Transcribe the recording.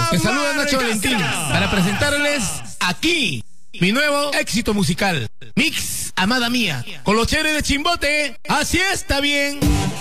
Te saluda Nacho Valentín para presentarles aquí mi nuevo éxito musical, Mix Amada Mía, con los chéveres de Chimbote. Así está bien.